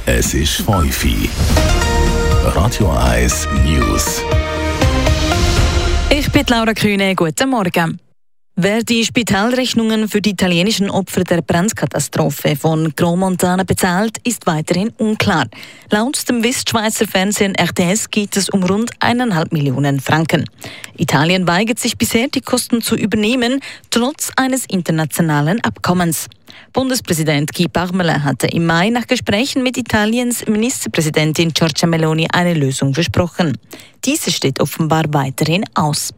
Es ist 5 Uhr. Radio 1 News. Ich bin Laura Kühne, guten Morgen. Wer die Spitalrechnungen für die italienischen Opfer der Brandkatastrophe von Gromontana bezahlt, ist weiterhin unklar. Laut dem Westschweizer Fernsehen RTS geht es um rund 1,5 Millionen Franken. Italien weigert sich bisher, die Kosten zu übernehmen, trotz eines internationalen Abkommens. Bundespräsident Guy Parmelin hatte im Mai nach Gesprächen mit Italiens Ministerpräsidentin Giorgia Meloni eine Lösung versprochen. Diese steht offenbar weiterhin aus.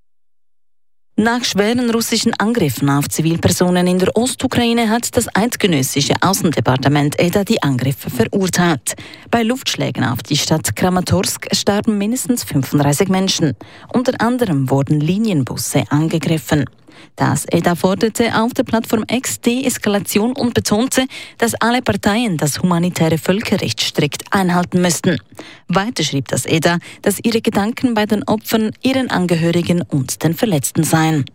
Nach schweren russischen Angriffen auf Zivilpersonen in der Ostukraine hat das eidgenössische Außendepartement EDA die Angriffe verurteilt. Bei Luftschlägen auf die Stadt Kramatorsk starben mindestens 35 Menschen. Unter anderem wurden Linienbusse angegriffen. Das EDA forderte auf der Plattform X Deeskalation und betonte, dass alle Parteien das humanitäre Völkerrecht strikt einhalten müssten. Weiter schrieb das EDA, dass ihre Gedanken bei den Opfern, ihren Angehörigen und den Verletzten seien.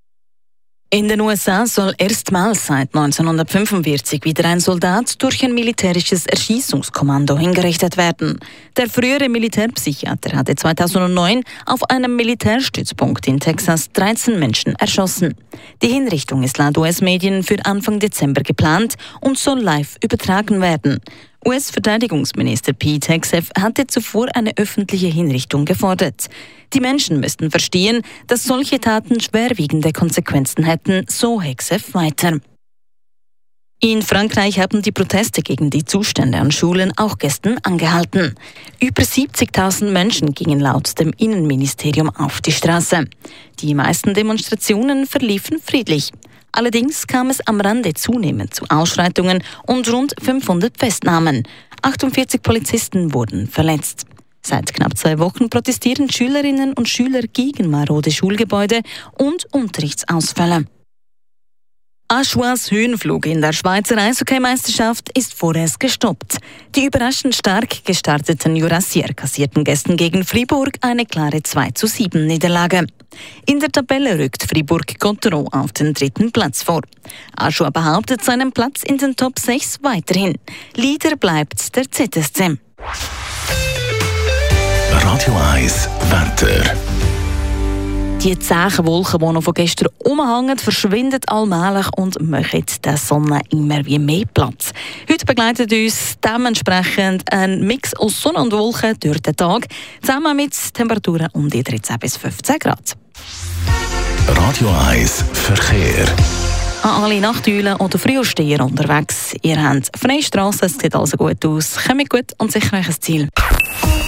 In den USA soll erstmals seit 1945 wieder ein Soldat durch ein militärisches Erschießungskommando hingerichtet werden. Der frühere Militärpsychiater hatte 2009 auf einem Militärstützpunkt in Texas 13 Menschen erschossen. Die Hinrichtung ist laut US-Medien für Anfang Dezember geplant und soll live übertragen werden. US-Verteidigungsminister Pete Hegseth hatte zuvor eine öffentliche Hinrichtung gefordert. Die Menschen müssten verstehen, dass solche Taten schwerwiegende Konsequenzen hätten, so Hegseth weiter. In Frankreich haben die Proteste gegen die Zustände an Schulen auch gestern angehalten. Über 70.000 Menschen gingen laut dem Innenministerium auf die Straße. Die meisten Demonstrationen verliefen friedlich. Allerdings kam es am Rande zunehmend zu Ausschreitungen und rund 500 Festnahmen. 48 Polizisten wurden verletzt. Seit knapp 2 Wochen protestieren Schülerinnen und Schüler gegen marode Schulgebäude und Unterrichtsausfälle. Aschouas Höhenflug in der Schweizer Eishockeymeisterschaft ist vorerst gestoppt. Die überraschend stark gestarteten Jurassier kassierten gestern gegen Fribourg eine klare 2:7 Niederlage. In der Tabelle rückt Fribourg-Cottereau auf den 3. Platz vor. Aschua behauptet seinen Platz in den Top 6 weiterhin. Leader bleibt der ZSC. Radio 1 Wetter. Die zähen Wolken, die noch von gestern umhängen, verschwinden allmählich und machen der Sonne immer wie mehr Platz. Heute begleitet uns dementsprechend ein Mix aus Sonne und Wolken durch den Tag, zusammen mit Temperaturen um die 13 bis 15 Grad. Radio 1 Verkehr. An alle Nachteulen oder Frühaufsteher unterwegs. Ihr habt freie Strassen, es sieht also gut aus. Kommt gut und sicher euch ein Ziel.